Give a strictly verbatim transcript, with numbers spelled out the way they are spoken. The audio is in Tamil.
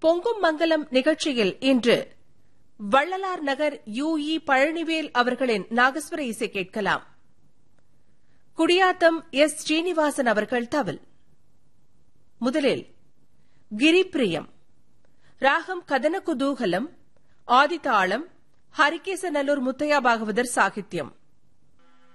பொங்கும் மங்கலம் நிகழ்ச்சியில் இன்று வள்ளலார் நகர் யு இ பழனிவேல் அவர்களின் நாகஸ்வர இசை கேட்கலாம். குடியாத்தம் எஸ் ஸ்ரீனிவாசன் அவர்கள் தவில். முதலில் கிரிப்பிரியம் ராகம் கதன குதூகலம், ஆதிதாளம், ஹரிகேசநல்லூர் முத்தையா பாகவதர் சாகித்யம்.